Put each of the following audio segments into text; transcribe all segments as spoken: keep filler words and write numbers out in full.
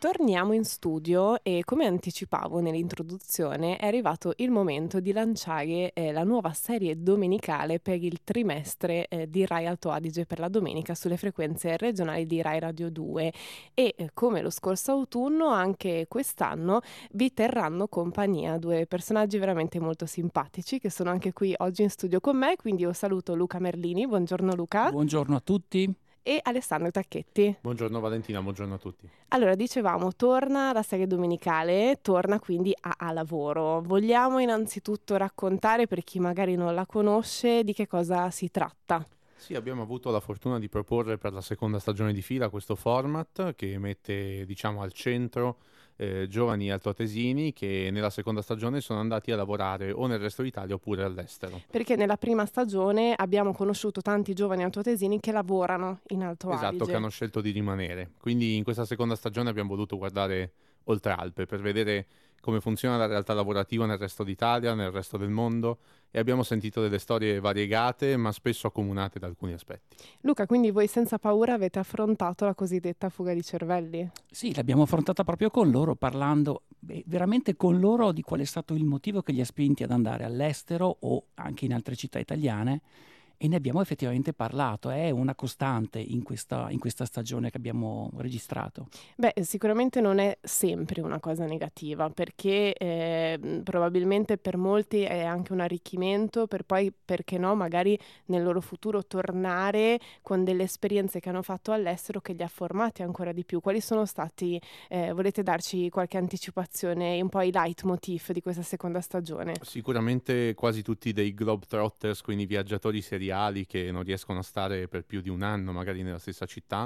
Torniamo in studio e, come anticipavo nell'introduzione, è arrivato il momento di lanciare eh, la nuova serie domenicale per il trimestre eh, di Rai Alto Adige per la domenica sulle frequenze regionali di Rai Radio due e eh, come lo scorso autunno anche quest'anno vi terranno compagnia due personaggi veramente molto simpatici che sono anche qui oggi in studio con me, quindi io saluto Luca Merlini. Buongiorno Luca. Buongiorno a tutti. E Alessandro Tacchetti. Buongiorno Valentina, buongiorno a tutti. Allora, dicevamo, torna la serie domenicale, torna quindi a, a lavoro. Vogliamo innanzitutto raccontare, per chi magari non la conosce, di che cosa si tratta? Sì, abbiamo avuto la fortuna di proporre per la seconda stagione di fila questo format che mette, diciamo, al centro eh, giovani altoatesini che nella seconda stagione sono andati a lavorare o nel resto d'Italia oppure all'estero. Perché nella prima stagione abbiamo conosciuto tanti giovani altoatesini che lavorano in Alto Adige. Esatto, che hanno scelto di rimanere. Quindi in questa seconda stagione abbiamo voluto guardare oltre Alpe per vedere come funziona la realtà lavorativa nel resto d'Italia, nel resto del mondo, e abbiamo sentito delle storie variegate ma spesso accomunate da alcuni aspetti. Luca, quindi voi senza paura avete affrontato la cosiddetta fuga di cervelli? Sì, l'abbiamo affrontata proprio con loro, parlando beh, veramente con loro di qual è stato il motivo che li ha spinti ad andare all'estero o anche in altre città italiane, e ne abbiamo effettivamente parlato. È una costante in questa, in questa stagione che abbiamo registrato. Beh, sicuramente non è sempre una cosa negativa, perché eh, probabilmente per molti è anche un arricchimento per poi, perché no, magari nel loro futuro tornare con delle esperienze che hanno fatto all'estero che li ha formati ancora di più. Quali sono stati, eh, volete darci qualche anticipazione, un po' i leitmotiv di questa seconda stagione? Sicuramente quasi tutti dei globetrotters, quindi viaggiatori seriali che non riescono a stare per più di un anno magari nella stessa città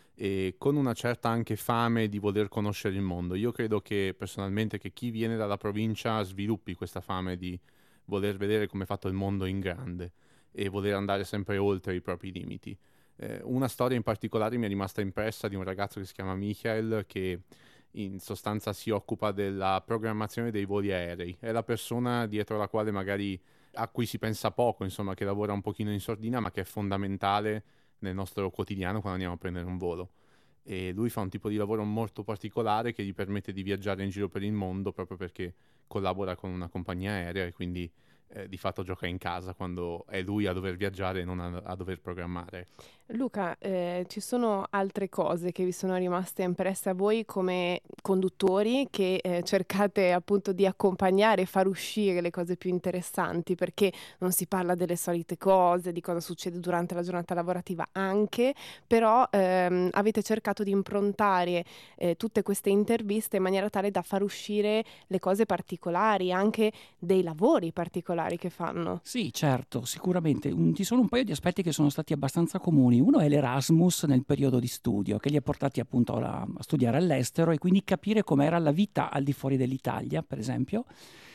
e con una certa anche fame di voler conoscere il mondo. Io credo che personalmente che chi viene dalla provincia sviluppi questa fame di voler vedere come è fatto il mondo in grande e voler andare sempre oltre i propri limiti. Eh, una storia in particolare mi è rimasta impressa di un ragazzo che si chiama Michael, che in sostanza si occupa della programmazione dei voli aerei. È la persona dietro la quale magari a cui si pensa poco, insomma, che lavora un pochino in sordina, ma che è fondamentale nel nostro quotidiano quando andiamo a prendere un volo. E lui fa un tipo di lavoro molto particolare che gli permette di viaggiare in giro per il mondo proprio perché collabora con una compagnia aerea e quindi eh, di fatto gioca in casa quando è lui a dover viaggiare e non a, a dover programmare. Luca, eh, ci sono altre cose che vi sono rimaste impresse a voi come conduttori che eh, cercate appunto di accompagnare e far uscire le cose più interessanti, perché non si parla delle solite cose, di cosa succede durante la giornata lavorativa anche, però ehm, avete cercato di improntare eh, tutte queste interviste in maniera tale da far uscire le cose particolari, anche dei lavori particolari che fanno. Sì, certo, sicuramente. Un, ci sono un paio di aspetti che sono stati abbastanza comuni. Uno è l'Erasmus nel periodo di studio, che li ha portati appunto a, a studiare all'estero e quindi capire com'era la vita al di fuori dell'Italia, per esempio.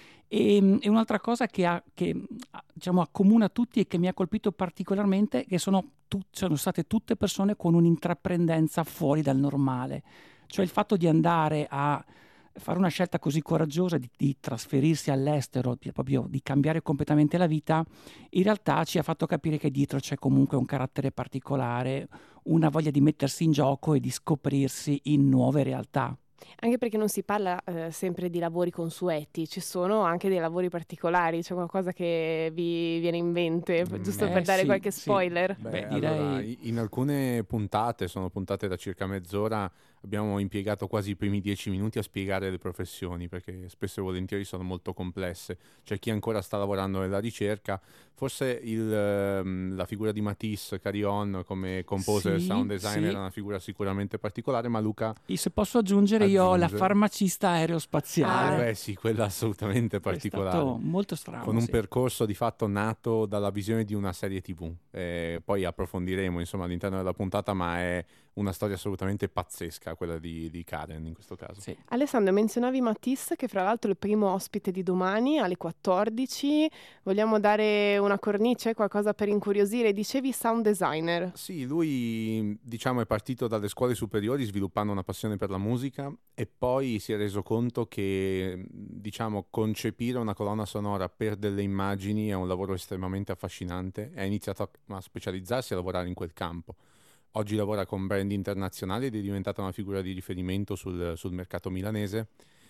E, e un'altra cosa che, ha, che diciamo, accomuna tutti e che mi ha colpito particolarmente, che sono, tu, sono state tutte persone con un'intraprendenza fuori dal normale. Cioè il fatto di andare a fare una scelta così coraggiosa di, di trasferirsi all'estero, di, proprio di cambiare completamente la vita, in realtà ci ha fatto capire che dietro c'è comunque un carattere particolare, una voglia di mettersi in gioco e di scoprirsi in nuove realtà. Anche perché non si parla eh, sempre di lavori consueti, ci sono anche dei lavori particolari, c'è qualcosa che vi viene in mente, Mm, giusto eh, per dare sì, qualche sì. spoiler? Beh, Beh, allora, direi... in alcune puntate, sono puntate da circa mezz'ora, abbiamo impiegato quasi i primi dieci minuti a spiegare le professioni, perché spesso e volentieri sono molto complesse. C'è chi ancora sta lavorando nella ricerca, forse il, ehm, la figura di Matisse Carion come composer e Sì, sound designer sì. è una figura sicuramente particolare, ma Luca... E se posso aggiungere, io ho la Aggiunge. farmacista Ah, aerospaziale. beh sì, quella assolutamente È particolare. stato molto strano, Con un sì. percorso di fatto nato dalla visione di una serie tivù. Eh, poi approfondiremo insomma all'interno della puntata, ma è una storia assolutamente pazzesca quella di, di Karen in questo caso. Sì. Alessandro, menzionavi Matisse, che fra l'altro è il primo ospite di domani alle quattordici, vogliamo dare una cornice, qualcosa per incuriosire? Dicevi sound designer. Sì, lui diciamo è partito dalle scuole superiori sviluppando una passione per la musica e poi si è reso conto che diciamo concepire una colonna sonora per delle immagini è un lavoro estremamente affascinante e ha iniziato a, a specializzarsi e a lavorare in quel campo. Oggi lavora con brand internazionali ed è diventata una figura di riferimento sul, sul mercato milanese.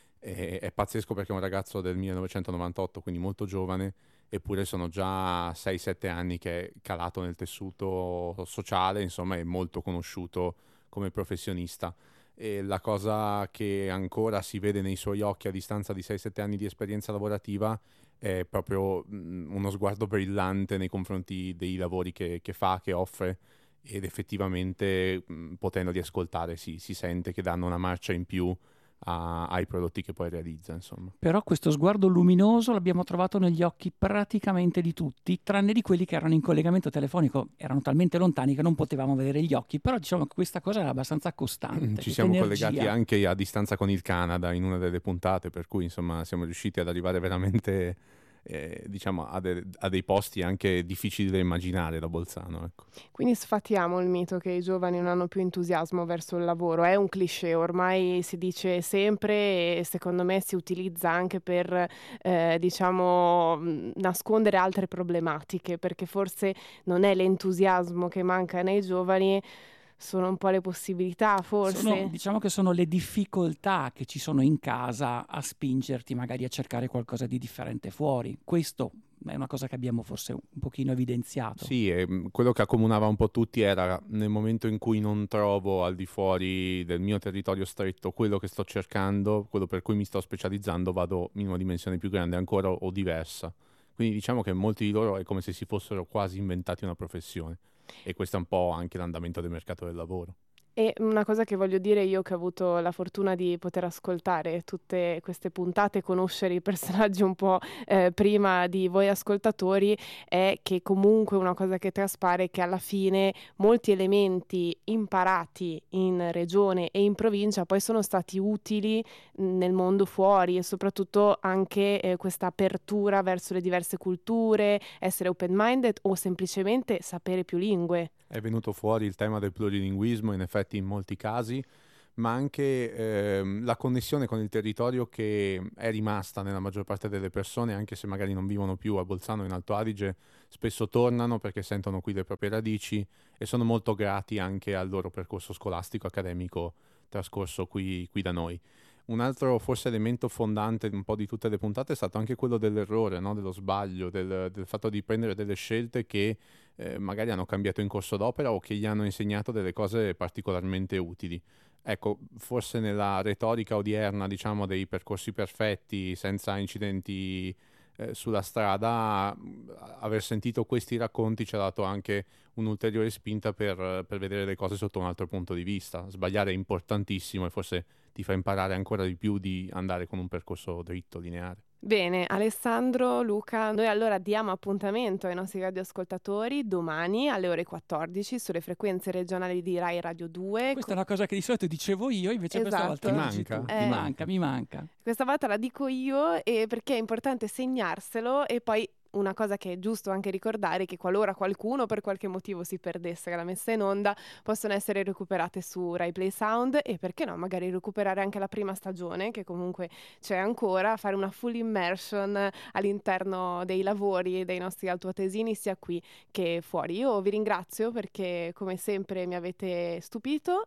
E, è pazzesco perché è un ragazzo del millenovecentonovantotto, quindi molto giovane, eppure sono già sei sette anni che è calato nel tessuto sociale, insomma è molto conosciuto come professionista. E la cosa che ancora si vede nei suoi occhi a distanza di sei sette anni di esperienza lavorativa è proprio mh, uno sguardo brillante nei confronti dei lavori che, che fa, che offre, ed effettivamente mh, potendoli ascoltare si, si sente che danno una marcia in più a, ai prodotti che poi realizza, insomma. Però questo sguardo luminoso l'abbiamo trovato negli occhi praticamente di tutti, tranne di quelli che erano in collegamento telefonico, erano talmente lontani che non potevamo vedere gli occhi, però diciamo che questa cosa era abbastanza costante. Ci siamo energia. collegati anche a distanza con il Canada in una delle puntate, per cui insomma siamo riusciti ad arrivare veramente eh, diciamo a, de- a dei posti anche difficili da immaginare da Bolzano, ecco. Quindi sfatiamo il mito che i giovani non hanno più entusiasmo verso il lavoro. È un cliché, ormai si dice sempre e secondo me si utilizza anche per, eh, diciamo, mh, nascondere altre problematiche, perché forse non è l'entusiasmo che manca nei giovani, sono un po' le possibilità, forse. Sono, diciamo che sono le difficoltà che ci sono in casa a spingerti magari a cercare qualcosa di differente fuori. Questo è una cosa che abbiamo forse un pochino evidenziato. Sì, e mh, quello che accomunava un po' tutti era: nel momento in cui non trovo al di fuori del mio territorio stretto quello che sto cercando, quello per cui mi sto specializzando, vado in una dimensione più grande ancora o diversa. Quindi diciamo che molti di loro è come se si fossero quasi inventati una professione, e questo è un po' anche l'andamento del mercato del lavoro. E una cosa che voglio dire, io che ho avuto la fortuna di poter ascoltare tutte queste puntate, conoscere i personaggi un po' eh, prima di voi ascoltatori, è che comunque una cosa che traspare è che alla fine molti elementi imparati in regione e in provincia poi sono stati utili mh, nel mondo fuori, e soprattutto anche eh, questa apertura verso le diverse culture, essere open-minded o semplicemente sapere più lingue. È venuto fuori il tema del plurilinguismo, in effetti in molti casi, ma anche ehm, la connessione con il territorio che è rimasta nella maggior parte delle persone, anche se magari non vivono più a Bolzano o in Alto Adige, spesso tornano perché sentono qui le proprie radici e sono molto grati anche al loro percorso scolastico accademico trascorso qui, qui da noi. Un altro forse elemento fondante un po' di tutte le puntate è stato anche quello dell'errore, no? Dello sbaglio, del, del fatto di prendere delle scelte che eh, magari hanno cambiato in corso d'opera o che gli hanno insegnato delle cose particolarmente utili. Ecco, forse nella retorica odierna, diciamo, dei percorsi perfetti, senza incidenti eh, sulla strada, aver sentito questi racconti ci ha dato anche un'ulteriore spinta per, per vedere le cose sotto un altro punto di vista. Sbagliare è importantissimo e forse ti fa imparare ancora di più di andare con un percorso dritto, lineare. Bene, Alessandro, Luca, noi allora diamo appuntamento ai nostri radioascoltatori domani alle ore quattordici sulle frequenze regionali di Rai Radio due. Questa è una cosa che di solito dicevo io, invece Esatto. questa volta Ti lo dici manca? tu. Eh. Mi manca, mi manca. Questa volta la dico io, e perché è importante segnarselo, e poi una cosa che è giusto anche ricordare è che qualora qualcuno per qualche motivo si perdesse la messa in onda, possono essere recuperate su Rai Play Sound, e perché no, magari recuperare anche la prima stagione, che comunque c'è ancora, fare una full immersion all'interno dei lavori dei nostri altoatesini sia qui che fuori. Io vi ringrazio perché come sempre mi avete stupito,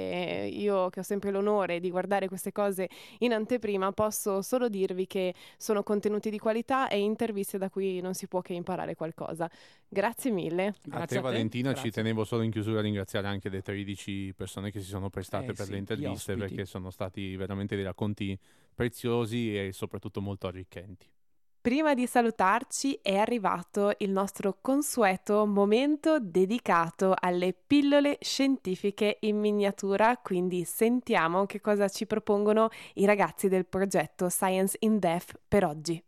e io che ho sempre l'onore di guardare queste cose in anteprima posso solo dirvi che sono contenuti di qualità e interviste da cui non si può che imparare qualcosa. Grazie mille. Grazie a a te te, Valentina, grazie. ci tenevo solo in chiusura a ringraziare anche le tredici persone che si sono prestate Eh per sì, le gli interviste, ospiti. perché sono stati veramente dei racconti preziosi e soprattutto molto arricchenti. Prima di salutarci è arrivato il nostro consueto momento dedicato alle pillole scientifiche in miniatura, quindi sentiamo che cosa ci propongono i ragazzi del progetto Science in Depth per oggi.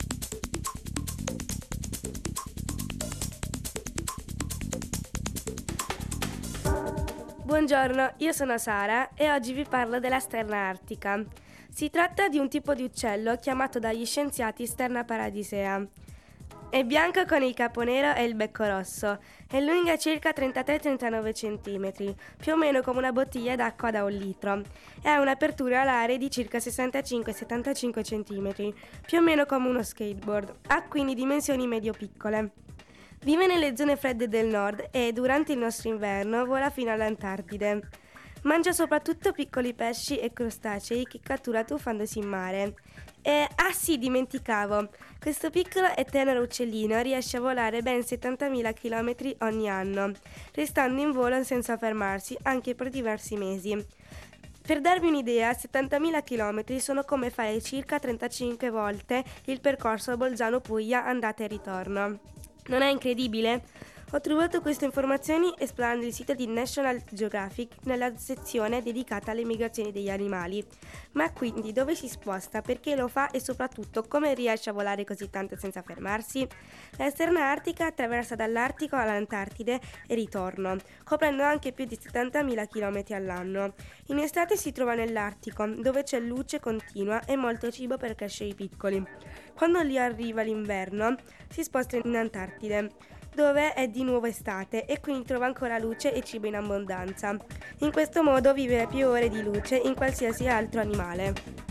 Buongiorno, io sono Sara e oggi vi parlo della sterna artica. Si tratta di un tipo di uccello chiamato dagli scienziati sterna paradisea. È bianco con il capo nero e il becco rosso, è lunga circa trentatré trentanove centimetri, più o meno come una bottiglia d'acqua da un litro, e ha un'apertura alare di circa sessantacinque settantacinque centimetri, più o meno come uno skateboard, ha quindi dimensioni medio-piccole. Vive nelle zone fredde del nord e durante il nostro inverno vola fino all'Antartide. Mangia soprattutto piccoli pesci e crostacei che cattura tuffandosi in mare. E, ah sì, dimenticavo, questo piccolo e tenero uccellino riesce a volare ben settantamila chilometri ogni anno, restando in volo senza fermarsi anche per diversi mesi. Per darvi un'idea, settantamila chilometri sono come fare circa trentacinque volte il percorso Bolzano-Puglia andata e ritorno. Non è incredibile? Ho trovato queste informazioni esplorando il sito di National Geographic nella sezione dedicata alle migrazioni degli animali. Ma quindi dove si sposta, perché lo fa e soprattutto come riesce a volare così tanto senza fermarsi? La sterna artica attraversa dall'Artico all'Antartide e ritorno, coprendo anche più di settantamila chilometri all'anno. In estate si trova nell'Artico, dove c'è luce continua e molto cibo per crescere i piccoli. Quando lì arriva l'inverno, si sposta in Antartide, dove è di nuovo estate e quindi trova ancora luce e cibo in abbondanza. In questo modo vive più ore di luce in qualsiasi altro animale.